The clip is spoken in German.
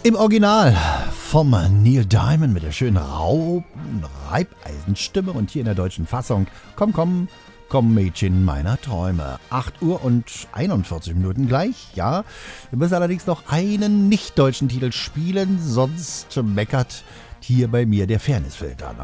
Im Original vom Neil Diamond mit der schönen Reibeisenstimme und hier in der deutschen Fassung Komm, Mädchen meiner Träume. 8 Uhr und 41 Minuten gleich, ja. Wir müssen allerdings noch einen nicht-deutschen Titel spielen, sonst meckert hier bei mir der Fairnessfilter.